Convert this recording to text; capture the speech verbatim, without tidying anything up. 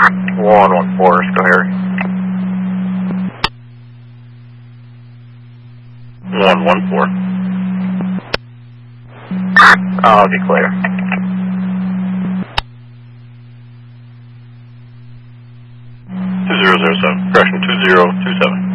one one four, go Harry. one one four. I'll declare. two zero zero seven, correction two zero two seven.